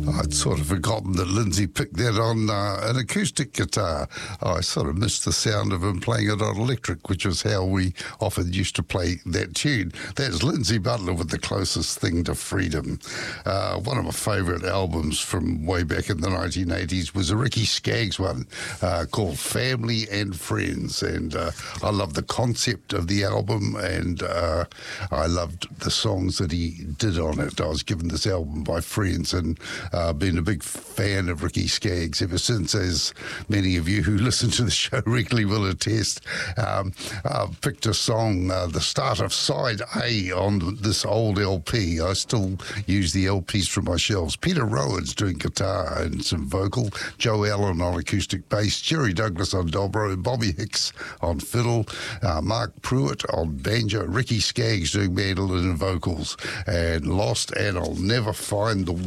I'd sort of forgotten that Lindsay picked that on an acoustic guitar. I sort of missed the sound of him playing it on electric, which was how we often used to play that tune. That's Lindsay Butler with The Closest Thing to Freedom. One of my favourite albums from way back in the 1980s was a Ricky Skaggs one called Family and Friends, and I love the concept of the album, and I loved the songs that he did on it. I was given this album by friends and been a big fan of Ricky Skaggs ever since, as many of you who listen to the show regularly will attest. I've picked a song, the start of side A on this old LP. I still use the LPs from my shelves. Peter Rowan's doing guitar and some vocal, Joe Allen on acoustic bass, Jerry Douglas on dobro, Bobby Hicks on fiddle, Mark Pruitt on banjo, Ricky Skaggs doing mandolin and vocals, and Lost and I'll Never Find the